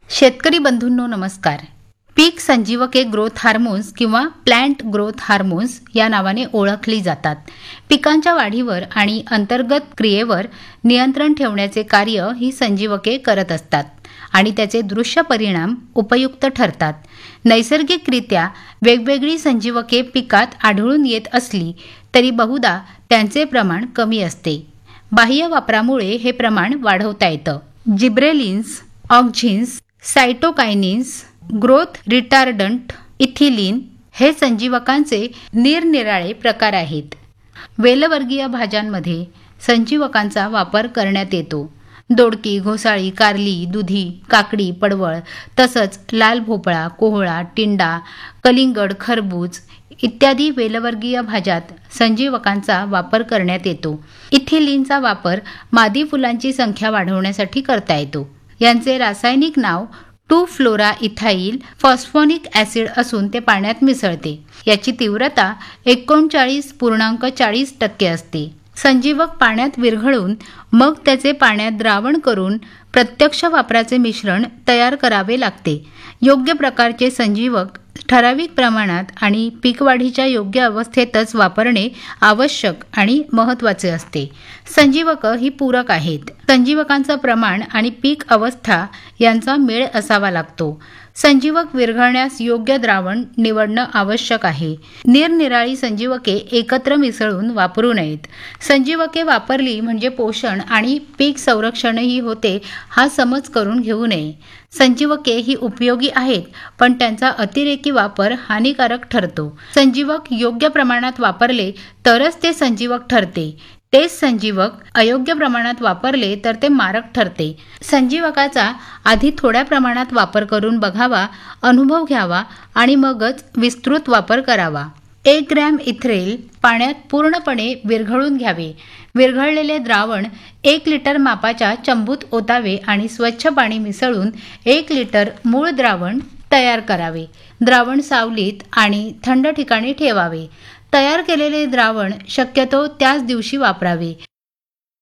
शेतकरी बंधूंनो नमस्कार. पीक संजीवके growth hormones किंवा प्लांट ग्रोथ हार्मोन्स या नावाने ओळखली जातात. पिकांच्या वाढीवर आणि अंतर्गत क्रियेवर नियंत्रण ठेवण्याचे कार्य ही संजीवके करत असतात आणि त्याचे दृश्य परिणाम उपयुक्त ठरतात. नैसर्गिकरित्या वेगवेगळी संजीवके पिकात आढळून येत असली तरी बहुधा त्यांचे प्रमाण कमी असते. बाह्य वापरामुळे हे प्रमाण वाढवता येतं. जिब्रेलिन्स, ऑक्झिन्स, सायटोकायनिन्स, ग्रोथ रिटार्डंट, इथिलीन हे संजीवकांचे निरनिराळे प्रकार आहेत. वेलवर्गीय भाज्यांमध्ये संजीवकांचा वापर करण्यात येतो. दोडकी, घोसाळी, कारली, दुधी, काकडी, पडवळ तसंच लाल भोपळा, कोहळा, टिंडा, कलिंगड, खरबूज इत्यादी वेलवर्गीय भाज्यात संजीवकांचा वापर करण्यात येतो. इथिलीनचा वापर मादी फुलांची संख्या वाढवण्यासाठी करता येतो. यांचे रासायनिक नाव 2-फ्लोरा-इथाइल फॉस्फोनिक ॲसिड असून ते पाण्यात मिसळते. याची तीव्रता 39.40% असते. संजीवक पाण्यात विरघळून मग त्याचे पाण्यात द्रावण करून प्रत्यक्ष वापराचे मिश्रण तयार करावे लागते. योग्य प्रकारचे संजीवक ठराविक प्रमाणात आणि पीकवाढीच्या योग्य अवस्थेतच वापरणे आवश्यक आणि महत्त्वाचे असते. संजीवक ही पूरक आहेत. संजीवकांचं प्रमाण आणि पीक अवस्था यांचा मेळ असावा लागतो. संजीवक विरघळण्यास योग्य द्रावण निवडणं आवश्यक आहे. निरनिराळी संजीवके एकत्र मिसळून वापरू नयेत. संजीवके वापरली म्हणजे पोषण आणि पीक संरक्षणही होते हा समज करून घेऊ नये. संजीवके ही उपयोगी आहेत पण त्यांचा अतिरेकी वापर हानिकारक ठरतो. संजीवक योग्य प्रमाणात वापरले तरच ते संजीवक ठरते. तेच संजीवक अयोग्य प्रमाणात वापरले तर ते मारक ठरते. संजीवकाचा आधी थोड्या प्रमाणात वापर करून बघावा, अनुभव घ्यावा आणि मगच विस्तृत वापर करावा. 1 ग्रॅम इथ्रेल पाण्यात पूर्णपणे विरघळून घ्यावे. विरघळलेले द्रावण 1 लिटर मापाच्या चंबूत ओतावे आणि स्वच्छ पाणी मिसळून 1 लिटर मूळ द्रावण तयार करावे. द्रावण सावलीत आणि थंड ठिकाणी ठेवावे. तयार केलेले द्रावण शक्यतो त्याच दिवशी वापरावे.